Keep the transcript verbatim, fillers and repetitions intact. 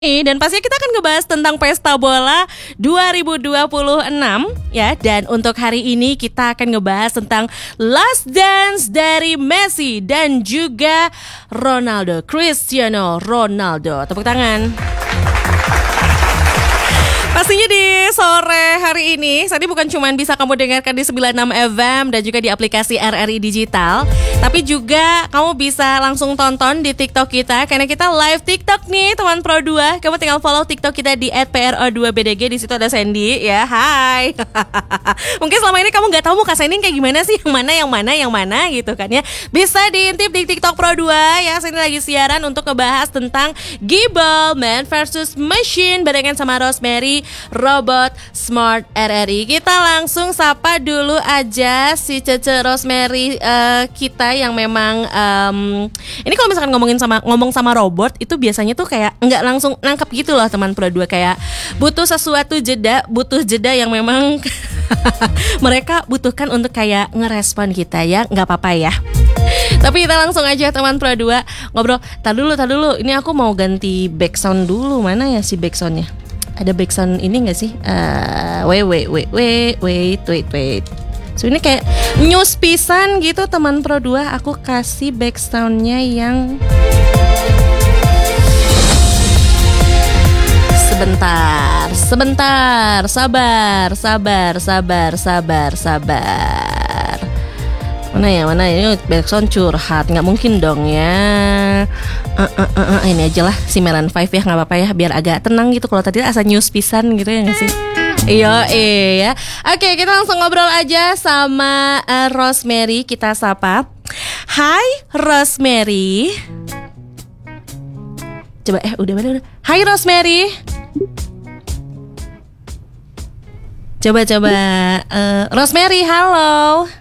Dan pastinya kita akan ngebahas tentang Pesta Bola dua ribu dua puluh enam ya. Dan untuk hari ini kita akan ngebahas tentang Last Dance dari Messi dan juga Ronaldo, Cristiano Ronaldo. Tepuk tangan. Pastinya di sore hari ini, tadi bukan cuma bisa kamu dengarkan di sembilan puluh enam F M dan juga di aplikasi R R I Digital, tapi juga kamu bisa langsung tonton di TikTok kita, karena kita live TikTok nih teman Pro dua. Kamu tinggal follow TikTok kita di et p r o dua b d g, di situ ada Sandy ya. Hai. Mungkin selama ini kamu nggak tahu muka Sandy kayak gimana sih, yang mana yang mana yang mana gitu kan ya. Bisa diintip di TikTok Pro dua ya. Sandy lagi siaran untuk ngebahas tentang Gibel Man versus Machine barengan sama Rosemary Robot Smart R R I. Kita langsung sapa dulu aja si Cece Rosemary uh, kita yang memang um, ini kalau misalkan ngomongin sama ngomong sama robot itu biasanya tuh kayak nggak langsung nangkep gitu loh teman Pro dua, kayak butuh sesuatu jeda, butuh jeda yang memang mereka butuhkan untuk kayak ngerespon kita ya, nggak apa-apa ya. Tapi kita langsung aja teman Pro dua ngobrol. Tar dulu, tar dulu. Ini aku mau ganti background dulu. Mana ya si backsoundnya? Ada backsound ini nggak sih? Uh, wait, wait, wait, wait, wait, wait, wait. So ini kayak news pisan gitu teman Pro dua. Aku kasih backsoundnya yang sebentar, sebentar, sabar, sabar, sabar, sabar, sabar. Mana ya, mana ini backsound curhat, nggak mungkin dong ya. Uh, uh, uh, uh, ini aja lah si Melan Five ya, nggak apa-apa ya, biar agak tenang gitu. Kalau tadi asa news pisan gitu ya nggak sih? Iya, iya. Oke, kita langsung ngobrol aja sama uh, Rosemary. Kita sapa. Hai Rosemary. Coba eh udah udah udah. Hai Rosemary. Coba coba uh, Rosemary, halo.